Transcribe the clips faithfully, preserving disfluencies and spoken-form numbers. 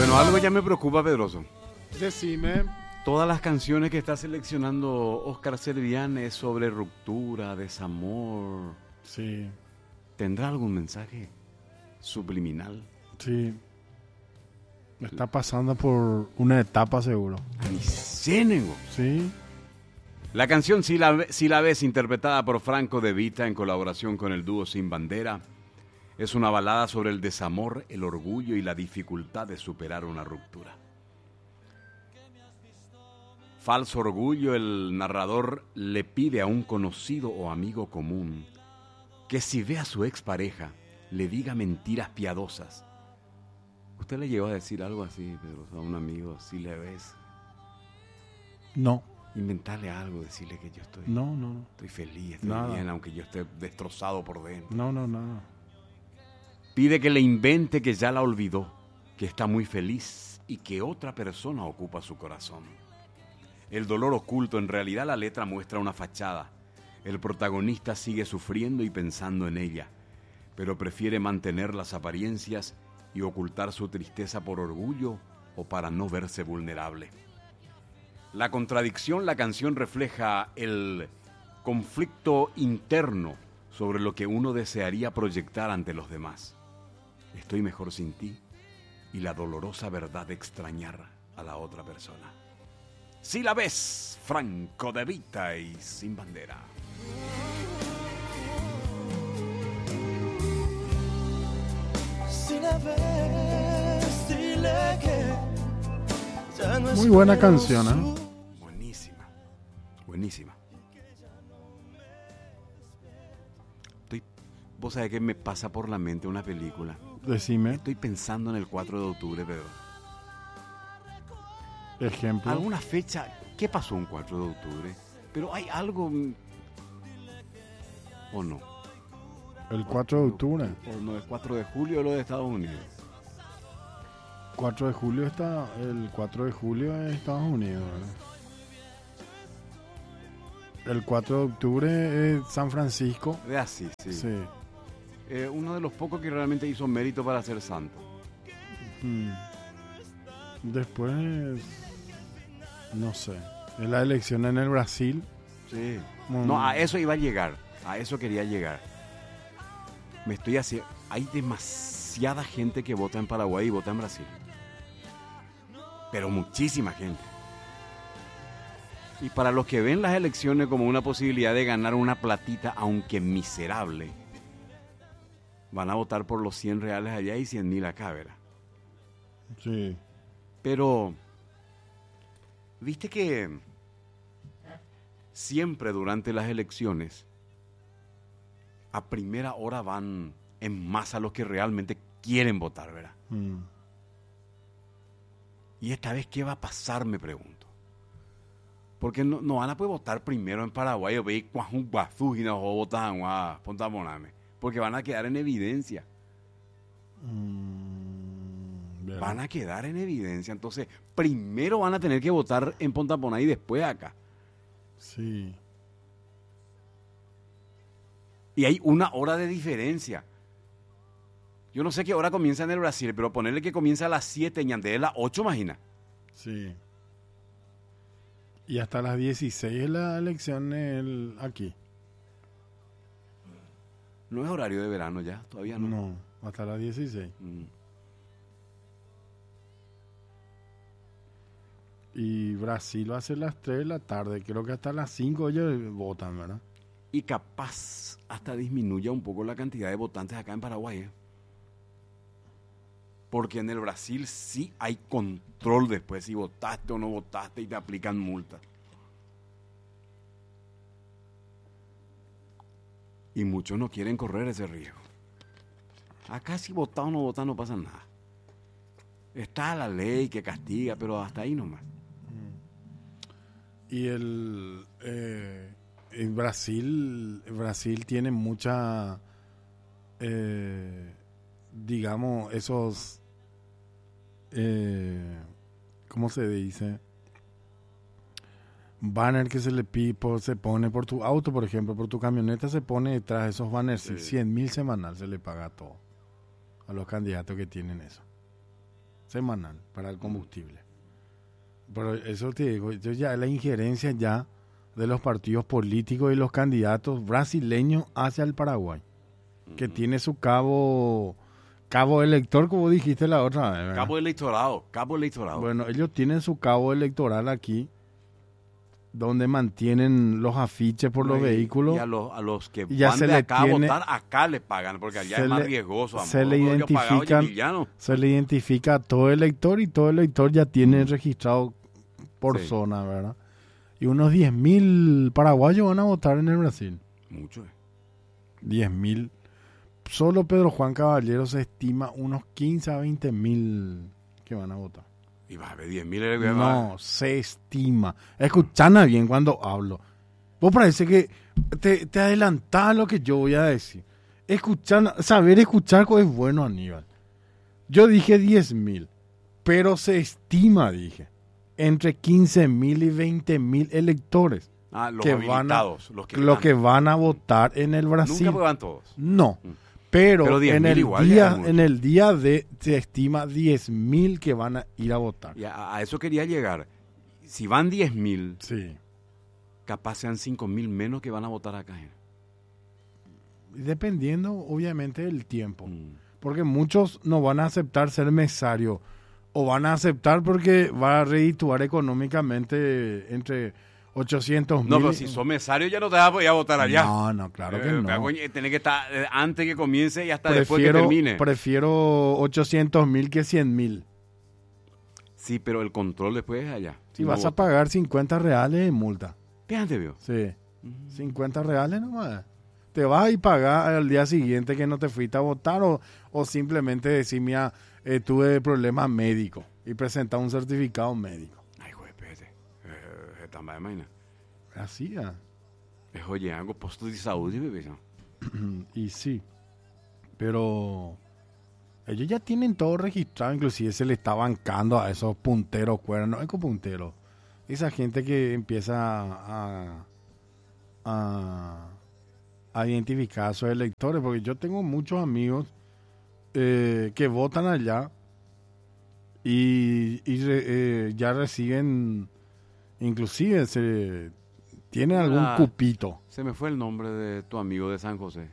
Bueno, algo ya me preocupa, Pedroso. Decime. Todas las canciones que está seleccionando Oscar Servián es sobre ruptura, desamor. Sí. ¿Tendrá algún mensaje subliminal? Sí. Está pasando por una etapa seguro. Anicénego. Sí. La canción Si la, si la ves, interpretada por Franco De Vita en colaboración con el dúo Sin Bandera, es una balada sobre el desamor, el orgullo y la dificultad de superar una ruptura. Falso orgullo, el narrador le pide a un conocido o amigo común que si ve a su expareja, le diga mentiras piadosas. ¿Usted le llegó a decir algo así, Pedro, a un amigo, si le ves? No. Inventarle algo, decirle que yo estoy, No, no, no. estoy feliz, estoy Nada. bien, aunque yo esté destrozado por dentro. No, no, no. Pide que le invente que ya la olvidó, que está muy feliz y que otra persona ocupa su corazón. El dolor oculto, en realidad la letra muestra una fachada. El protagonista sigue sufriendo y pensando en ella, pero prefiere mantener las apariencias y ocultar su tristeza por orgullo o para no verse vulnerable. La contradicción, la canción refleja el conflicto interno sobre lo que uno desearía proyectar ante los demás. Estoy mejor sin ti y la dolorosa verdad de extrañar a la otra persona. Si la ves, Franco De Vita y Sin Bandera. Si la ves, dile que ya no Muy buena espero canción, ¿eh? su- Buenísima, buenísima. Estoy, vos sabés que me pasa por la mente una película. Decime. Estoy pensando en el cuatro de octubre, Pedro. Ejemplo. ¿Alguna fecha? ¿Qué pasó un cuatro de octubre? Pero hay algo... mm, ¿O no? El cuatro de octubre. ¿O no? ¿El cuatro de julio o lo de Estados Unidos? cuatro de julio está. El cuatro de julio en Estados Unidos, ¿verdad? El cuatro de octubre es San Francisco. Es así, sí. Sí. Eh, uno de los pocos que realmente hizo mérito para ser santo. Mm. Después, no sé. En la elección en el Brasil. Sí. Mm. No, a eso iba a llegar. A eso quería llegar. Me estoy haciendo... Hay demasiada gente que vota en Paraguay y vota en Brasil. Pero muchísima gente. Y para los que ven las elecciones como una posibilidad de ganar una platita, aunque miserable, van a votar por los cien reales allá y cien mil acá, ¿verdad? Sí. Pero, viste que siempre durante las elecciones, a primera hora van en masa los que realmente quieren votar, ¿verdad? Mm. Y esta vez, ¿qué va a pasar? Me pregunto. Porque no, no van a poder votar primero en Paraguay o ve cuajun guafujina o votan a pontamoname. Porque van a quedar en evidencia. Mm, bien. Van a quedar en evidencia. Entonces, primero van a tener que votar en Pontaponá y después acá. Sí. Y hay una hora de diferencia. Yo no sé qué hora comienza en el Brasil, pero ponerle que comienza a las siete y antes de las ocho, imagina. Sí. Y hasta las dieciséis es la elección el, aquí. No es horario de verano ya, todavía no. No, hasta las dieciséis. Mm. Y Brasil va a ser las tres de la tarde. Creo que hasta las cinco ellos votan, ¿verdad? Y capaz hasta disminuya un poco la cantidad de votantes acá en Paraguay. ¿eh? Porque en el Brasil sí hay control después si votaste o no votaste y te aplican multas. Y muchos no quieren correr ese riesgo. Acá si votás o no votás no pasa nada. Está la ley que castiga, pero hasta ahí nomás. Y el, eh, el Brasil, Brasil tiene mucha, eh, digamos, esos, eh, ¿cómo se dice? Banner que se le pi- por- se pone por tu auto, por ejemplo, por tu camioneta se pone detrás de esos banners, Sí. cien mil semanal se le paga todo a los candidatos que tienen eso. semanal para el combustible. Pero eso te digo, yo ya la injerencia ya de los partidos políticos y los candidatos brasileños hacia el Paraguay, que tiene su cabo cabo elector, como dijiste la otra vez, ¿verdad? Cabo electorado, cabo electorado. Bueno, ellos tienen su cabo electoral aquí, donde mantienen los afiches por los y, vehículos. Y a los, a los que y ya van se de le acá tiene, a votar, acá le pagan, porque allá se es más le, riesgoso. Se le, identifican, se le identifica a todo elector y todo elector ya tiene mm. registrado por sí. zona, ¿verdad? Y unos diez mil paraguayos van a votar en el Brasil. Mucho. Eh. diez mil. Solo Pedro Juan Caballero se estima unos quince a veinte mil que van a votar. Y va a haber diez mil. No, se estima. Escuchana bien cuando hablo. Vos parece que te, te adelantás a lo que yo voy a decir. Escuchar, saber escuchar es bueno, Aníbal. Yo dije diez mil, pero se estima, dije, entre quince mil y veinte mil electores. Ah, los que van a, los que, lo que van a votar en el Brasil. Nunca van todos. No. Mm. Pero, Pero en, el día, es en el día de se estima diez mil que van a ir a votar. Y a, a eso quería llegar. Si van diez mil, sí. capaz sean cinco mil menos que van a votar acá. Dependiendo, obviamente, del tiempo. Mm. Porque muchos no van a aceptar ser mesario. O van a aceptar porque va a redituar económicamente entre ochocientos mil. No, pero si sos mesario ya no te vas a poder votar allá. No, no, claro que eh, no. Tenés que estar antes que comience y hasta prefiero, después que termine. Prefiero ochocientos mil que cien mil. Sí, pero el control después es allá. Si vas a pagar cincuenta reales en multa. Fíjate, vio. Sí. Uh-huh. cincuenta reales nomás. Te vas y pagar al día siguiente que no te fuiste a votar o, o simplemente decir, mira, eh, tuve problemas médicos y presentar un certificado médico. Ay, güey, espérate. Eh, esta máquina. Así, ¿eh? Es, oye, algo puesto de salud, bebé. Y sí, pero ellos ya tienen todo registrado, inclusive se le está bancando a esos punteros, cuernos, no es como punteros, esa gente que empieza a, a, a identificar a sus electores, porque yo tengo muchos amigos eh, que votan allá y, y re, eh, ya reciben, inclusive se tienen algún ah, cupito. Se me fue el nombre de tu amigo de San José.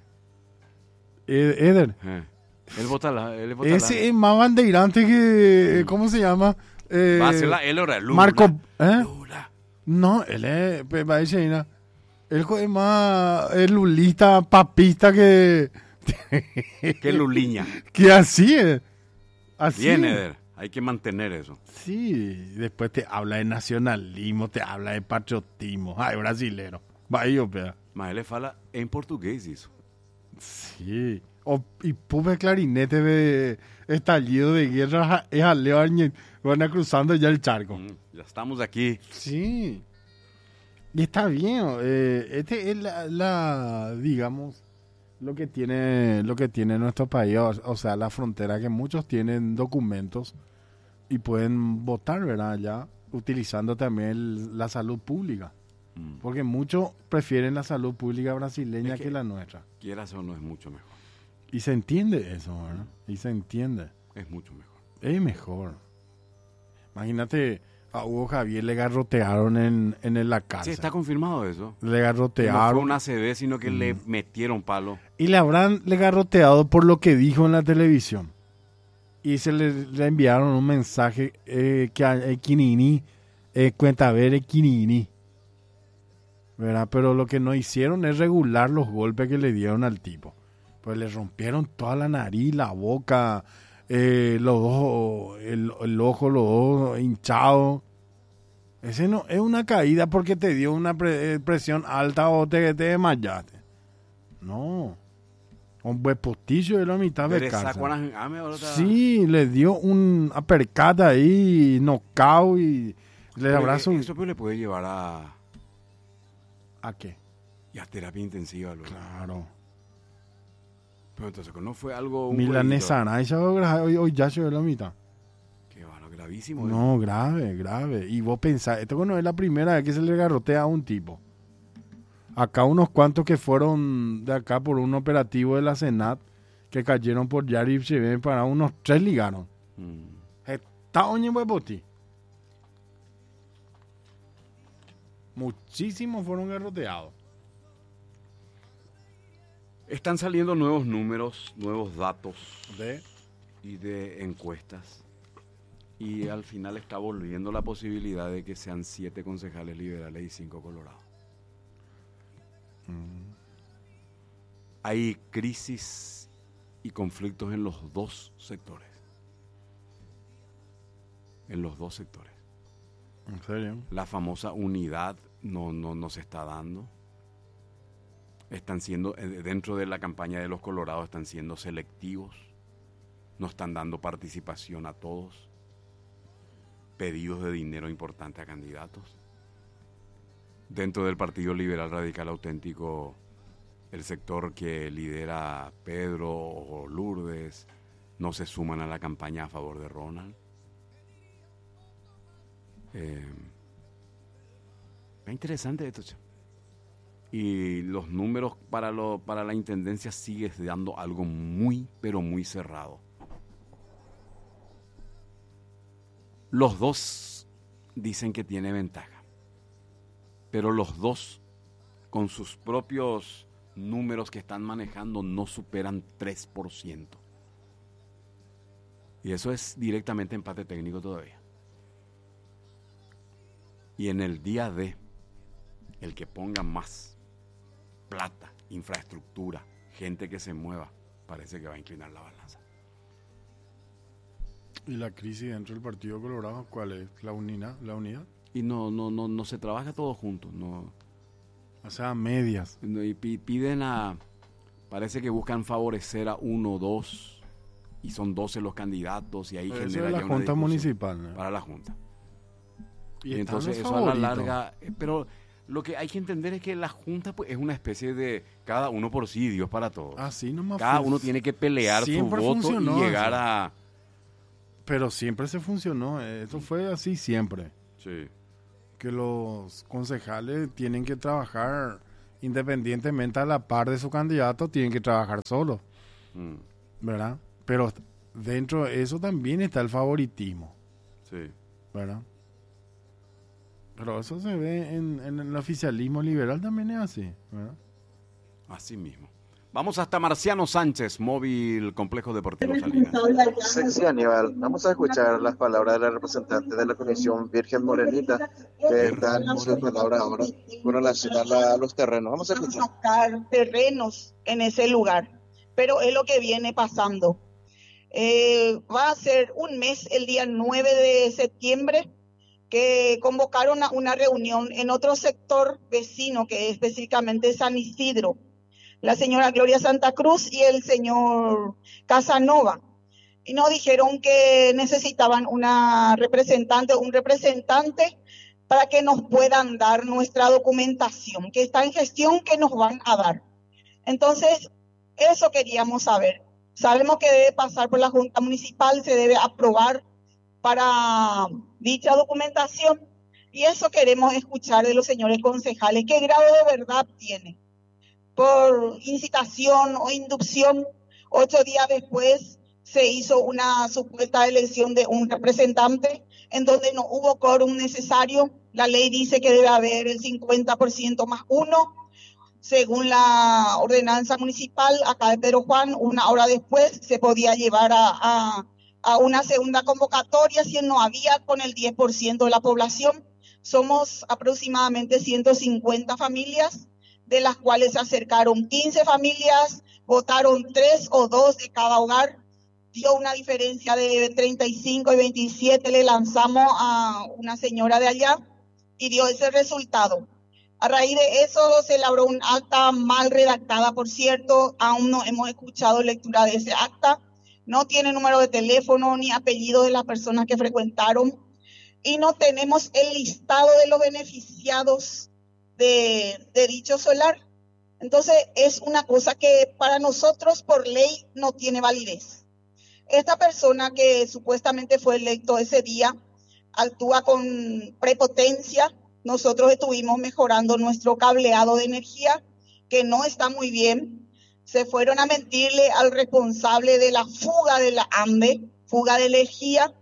Ed, Eder. Eh. Él vota la, él vota Ese la... es más bandeirante que, ¿cómo se llama? Eh, Va a ser la, él era Lula. Marco, ¿eh? Lula. No, él es, va a decir, él es más es lulista, papista que... que luliña. Que así es. Así Bien, Eder. Hay que mantener eso. Sí, después te habla de nacionalismo, te habla de patriotismo. Ay, brasilero. Va yo, pea. Mas él fala en portugués eso. Sí. O, y pube clarinete de estallido de guerra es a Leo Añez. Van a cruzando ya el charco. Mm, ya estamos aquí. Sí. Y está bien. Eh, este es la, la, digamos, lo que tiene, lo que tiene nuestro país. O, o sea, la frontera, que muchos tienen documentos y pueden votar, ¿verdad? Ya utilizando también el, la salud pública. Mm. Porque muchos prefieren la salud pública brasileña es que, que la nuestra. Quieras o no, es mucho mejor. Y se entiende eso, ¿verdad? Y se entiende. Es mucho mejor. Es mejor. Imagínate, a Hugo Javier le garrotearon en, en la cárcel. Sí, está confirmado eso. Le garrotearon. No fue una C D, sino que mm. le metieron palo. Y le habrán le garroteado por lo que dijo en la televisión. Y se le, le enviaron un mensaje eh, que a eh, Quinini, eh, cuenta ver Quinini. ¿Verdad? Pero lo que no hicieron es regular los golpes que le dieron al tipo. Pues le rompieron toda la nariz, la boca, eh, los ojos, el, el ojo, los ojos hinchados. Ese no es una caída porque te dio una pre, presión alta o te, te desmayaste. No. Un buen postillo de la mitad de casa. Sí, le dio un uppercut ahí, knockout y le abrazo. Eso pues le puede llevar a... ¿A qué? Y a terapia intensiva. Luego. Claro. Pero entonces no fue algo... Milanesa, hoy, hoy ya se ve la mitad. Qué bueno, gravísimo. No, ¿eh? grave, grave. Y vos pensás, esto no es la primera vez que se le garrotea a un tipo. Acá unos cuantos que fueron de acá por un operativo de la Senat, que cayeron por Yari y para unos tres ligaron. Mm. Ta oñe huepoti. Muchísimos fueron garroteados. Están saliendo nuevos números, nuevos datos De y de encuestas. Y al final está volviendo la posibilidad de que sean siete concejales liberales y cinco colorados. mm, Hay crisis y conflictos en los dos sectores. En los dos sectores. ¿En serio? La famosa unidad no, no, no se está dando. Están siendo, eh, dentro de la campaña de los colorados, están siendo selectivos. No están dando participación a todos. Pedidos de dinero importantes a candidatos. Dentro del Partido Liberal Radical Auténtico, el sector que lidera Pedro o Lourdes no se suman a la campaña a favor de Ronald. Eh, es interesante esto, che. Y los números para, lo, para la intendencia sigue dando algo muy, pero muy cerrado. Los dos dicen que tiene ventaja, pero los dos, con sus propios números que están manejando, no superan tres por ciento. Y eso es directamente empate técnico todavía. Y en el día D, el que ponga más plata, infraestructura, gente que se mueva, parece que va a inclinar la balanza. ¿Y la crisis dentro del Partido Colorado cuál es? ¿La unidad? ¿La unidad? Y no, no, no, no se trabaja todo junto, no. O sea, medias. No, y pi- piden a, parece que buscan favorecer a uno o dos, y son doce los candidatos, y ahí Eso genera es la ya una Junta discusión Municipal, ¿no? para la Junta. Y, Y, están entonces los eso a la favoritos. larga, eh, pero lo que hay que entender es que la Junta pues, es una especie de cada uno por sí, Dios para todos. Así nomás Cada fue. uno tiene que pelear su Siempre voto y funcionó llegar eso. a... Pero siempre se funcionó. Eso fue así siempre. Sí. Que los concejales tienen que trabajar independientemente a la par de su candidato, tienen que trabajar solos, Mm, ¿verdad? Pero dentro de eso también está el favoritismo, sí. ¿verdad? Pero eso se ve en, en el oficialismo liberal también es así, ¿verdad? Así mismo. Vamos hasta Marciano Sánchez, móvil Complejo Deportivo Salinas. Sí, sí, Aníbal. Vamos a escuchar las palabras de la representante de la Comisión Virgen Morenita, que está en uso de palabra ahora con relación a, la- a los terrenos. Vamos a escuchar. Buscar terrenos en ese lugar, pero es lo que viene pasando. Eh, va a ser un mes, el día nueve de septiembre, que convocaron a una reunión en otro sector vecino, que es específicamente San Isidro, la señora Gloria Santa Cruz y el señor Casanova. Y nos dijeron que necesitaban una representante, un representante para que nos puedan dar nuestra documentación, que está en gestión, que nos van a dar. Entonces, eso queríamos saber. Sabemos que debe pasar por la Junta Municipal, se debe aprobar para dicha documentación, y eso queremos escuchar de los señores concejales. ¿Qué grado de verdad tiene? Por incitación o inducción, ocho días después se hizo una supuesta elección de un representante en donde no hubo quórum necesario. La ley dice que debe haber el cincuenta por ciento más uno. Según la ordenanza municipal, acá de Pedro Juan, una hora después se podía llevar a, a, a una segunda convocatoria si no había con el diez por ciento de la población. Somos aproximadamente ciento cincuenta familias, de las cuales se acercaron quince familias, votaron tres o dos de cada hogar, dio una diferencia de treinta y cinco y veintisiete, le lanzamos a una señora de allá y dio ese resultado. A raíz de eso se elaboró un acta mal redactada, por cierto, aún no hemos escuchado lectura de ese acta, no tiene número de teléfono ni apellido de las personas que frecuentaron y no tenemos el listado de los beneficiados de, de dicho solar. Entonces es una cosa que para nosotros por ley no tiene validez. Esta persona que supuestamente fue electo ese día actúa con prepotencia. Nosotros estuvimos mejorando nuestro cableado de energía, que no está muy bien. Se fueron a mentirle al responsable de la fuga de la AMBE, fuga de energía,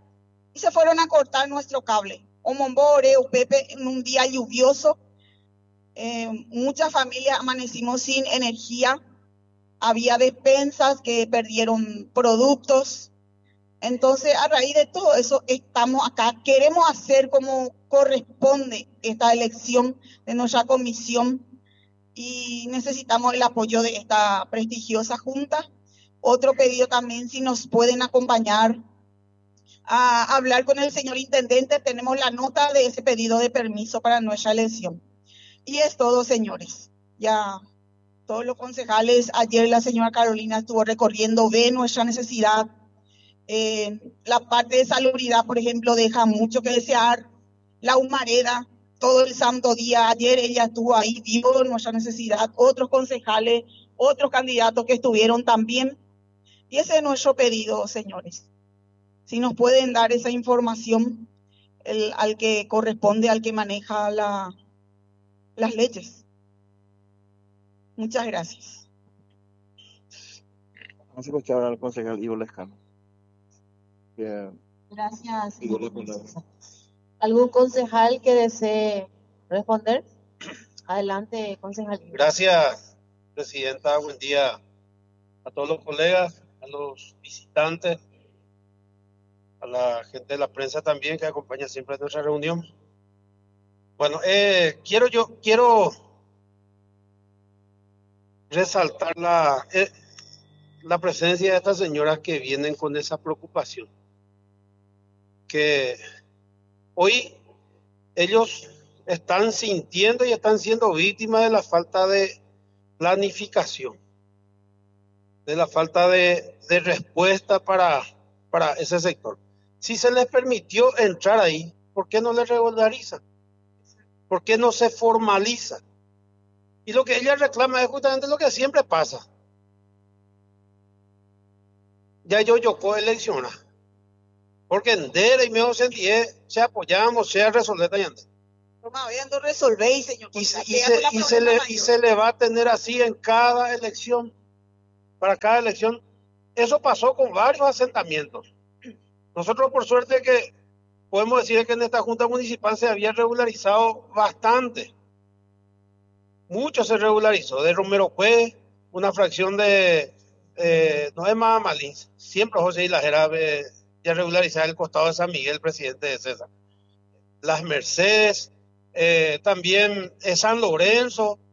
y se fueron a cortar nuestro cable. Omombore, Upepe, en un día lluvioso, eh, muchas familias amanecimos sin energía, había despensas que perdieron productos. Entonces, a raíz de todo eso, estamos acá. Queremos hacer como corresponde esta elección de nuestra comisión y necesitamos el apoyo de esta prestigiosa junta. Otro pedido también, si nos pueden acompañar a hablar con el señor intendente, tenemos la nota de ese pedido de permiso para nuestra elección. Y es todo, señores. Ya todos los concejales, ayer la señora Carolina estuvo recorriendo, ve nuestra necesidad. Eh, la parte de salubridad, por ejemplo, deja mucho que desear. La humareda, todo el santo día, ayer ella estuvo ahí, vio nuestra necesidad. Otros concejales, otros candidatos que estuvieron también. Y ese es nuestro pedido, señores. Si nos pueden dar esa información el, al que corresponde, al que maneja la, las leyes. Muchas gracias. Vamos a escuchar ahora al concejal Ivo Lescano. Que Gracias. pidió la palabra. ¿Algún concejal que desee responder? Adelante, concejal. Gracias, presidenta. Buen día a todos los colegas, a los visitantes, a la gente de la prensa también que acompaña siempre a nuestra reunión. Bueno, eh, quiero yo quiero resaltar la, eh, la presencia de estas señoras que vienen con esa preocupación. Que hoy ellos están sintiendo y están siendo víctimas de la falta de planificación, de la falta de, de respuesta para, para ese sector. Si se les permitió entrar ahí, ¿por qué no les regularizan? ¿Por qué no se formaliza? Y lo que ella reclama es justamente lo que siempre pasa. Ya yo yocó elecciona. Porque en Dere y medio sentí, se apoyamos, sea resolver y ande. Resolvéis, señor. Y, se, y, se, y, se le, y se le va a tener así en cada elección. Para cada elección. Eso pasó con varios asentamientos. Nosotros, por suerte, que podemos decir que en esta Junta Municipal se había regularizado bastante. Mucho se regularizó. De Romero Cue, una fracción de, eh, no es más Malins, siempre José Isla Jarabe, ya regularizar el costado de San Miguel, presidente de César. Las Mercedes, eh, también eh, San Lorenzo,